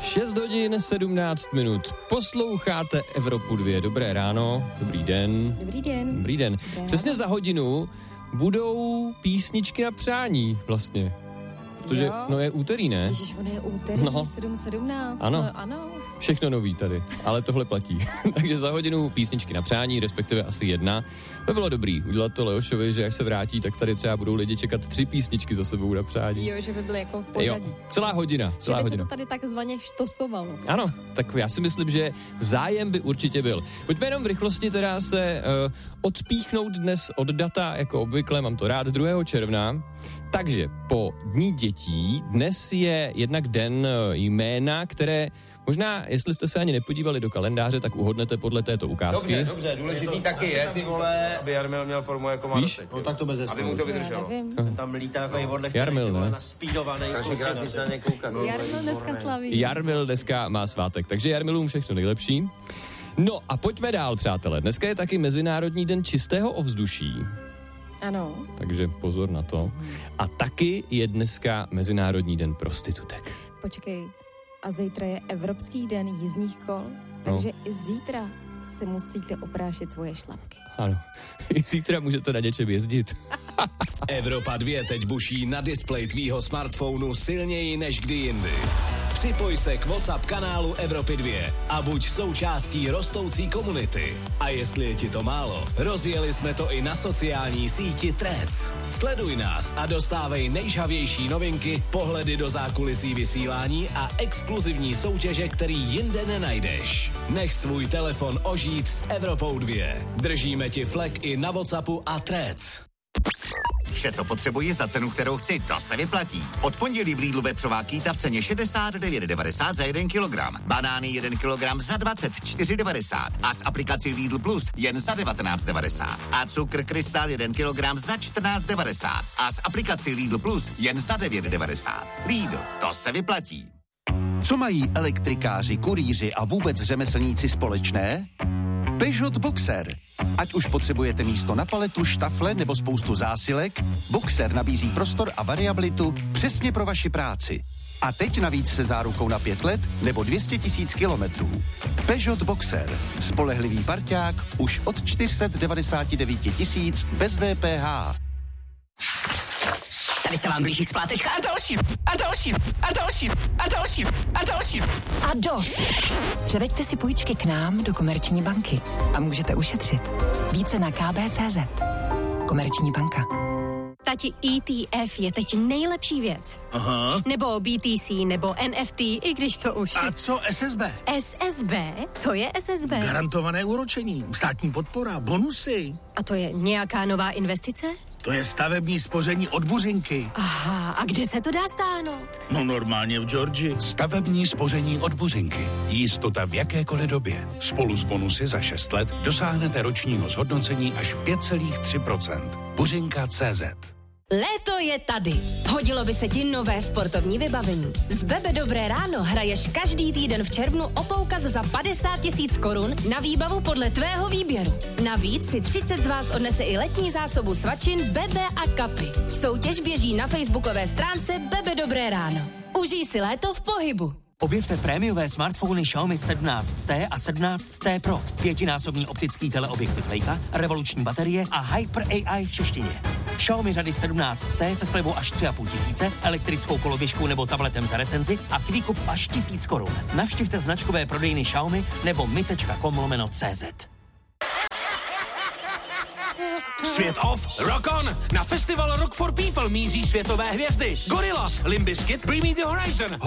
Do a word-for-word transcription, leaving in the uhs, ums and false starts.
šest hodin sedmnáct minut. Posloucháte Evropu dva. Dobré ráno, dobrý den. Dobrý den. Dobrý den. Dobré Přesně za hodinu budou písničky na přání vlastně. Protože, jo. no je úterý, ne? Ježiš, ono je úterý, no. sedm sedmnáct. Ano. No, ano. Všechno nový tady, ale tohle platí. Takže za hodinu písničky na přání, respektive asi jedna. To bylo dobrý, udělat to Leošovi, že až se vrátí, tak tady třeba budou lidi čekat tři písničky za sebou na přání. Jo, že by byly jako v pořadí. Jo, celá hodina, celá že by hodina. se to tady takzvaně štosovalo. Ano, tak já si myslím, že zájem by určitě byl. Pojďme jenom v rychlosti teda se uh, odpíchnout dnes od data, jako obvykle, mám to rád, druhého června. Takže po Dní dětí dnes je jednak den jména, které možná, jestli jste se ani nepodívali do kalendáře, tak uhodnete podle této ukázky. Dobře, dobře, důležitý taky je, ty vole, aby Jarmil měl formu jako Marosek. No tak to bez aby mu to vydrželo. Tam lítá takový odlehčený, Jarmil, ne? naspídovaný. Takže krásně se na ně koukat. Jarmil dneska slaví. Jarmil dneska má svátek, takže Jarmilům všechno nejlepší. No a pojďme dál, přátelé. Dneska je taky Mezinárodní den čistého ovzduší. Ano. Takže pozor na to. A taky je dneska Mezinárodní den prostitutek. Počkej, a zítra je Evropský den jízdních kol, takže no. i zítra si musíte oprášit svoje šlapky. Ano, i zítra můžete na něčem jezdit. Evropa dva teď buší na displeji tvýho smartphonu silněji než kdy jindy. Připoj se k WhatsApp kanálu Evropy dva a buď součástí rostoucí komunity. A jestli je ti to málo, rozjeli jsme to i na sociální síti Threads. Sleduj nás a dostávej nejžhavější novinky, pohledy do zákulisí vysílání a exkluzivní soutěže, který jinde nenajdeš. Nech svůj telefon ožít s Evropou dva. Držíme ti flek i na WhatsAppu a Threads. Vše, co potřebuji za cenu, kterou chci, to se vyplatí. Od pondělí v Lidlu vepřová kýta v ceně šedesát devět devadesát za jeden kilogram. Banány jeden kilogram za dvacet čtyři devadesát. A s aplikací Lidl Plus jen za devatenáct devadesát. A cukr Krystal jeden kilogram za čtrnáct devadesát. A s aplikací Lidl Plus jen za devět devadesát. Lidl, to se vyplatí. Co mají elektrikáři, kurýři a vůbec řemeslníci společné? Peugeot Boxer. Ať už potřebujete místo na paletu, štafle nebo spoustu zásilek, Boxer nabízí prostor a variabilitu přesně pro vaši práci. A teď navíc se zárukou na pět let nebo dvě stě tisíc kilometrů. Peugeot Boxer. Spolehlivý parťák už od čtyři sta devadesát devět tisíc bez D P H. Tady se vám blíží splátečka a další, a další, a další, a další, a další. A dost. Převeďte si půjčky k nám do Komerční banky a můžete ušetřit. Více na k b tečka c z. Komerční banka. Tati, E T F je teď nejlepší věc. Aha. Nebo B T C, nebo N F T, i když to už... A co S S B? S S B? Co je S S B? Garantované úročení, státní podpora, bonusy. A to je nějaká nová investice? To je stavební spoření od Buřinky. Aha, a kde se to dá stáhnout? No normálně v Georgii. Stavební spoření od Buřinky. Jistota v jakékoliv době. Spolu s bonusy za šest let dosáhnete ročního zhodnocení až pět celá tři procenta. Buřinka tečka cé zet. Léto je tady. Hodilo by se ti nové sportovní vybavení. Z Bebe Dobré ráno hraješ každý týden v červnu o poukaz za padesát tisíc korun na výbavu podle tvého výběru. Navíc si třicet z vás odnese i letní zásobu svačin Bebe a kapy. Soutěž běží na facebookové stránce Bebe Dobré ráno. Užij si léto v pohybu. Objevte prémiové smartfony Xiaomi sedmnáct T a sedmnáct T Pro. Pětinásobný optický teleobjektiv Leica, revoluční baterie a Hyper A I v češtině. Xiaomi řady sedmnáct T se slevou až tři a půl tisíce, elektrickou koloběžkou nebo tabletem za recenzi a kvíkup až tisíc korun. Navštivte značkové prodejny Xiaomi nebo mi tečka com lomeno cé zet. Svět off, rock on! Na festival Rock for People míří světové hvězdy. Gorillaz, Limp Bizkit, Bring Me the Horizon,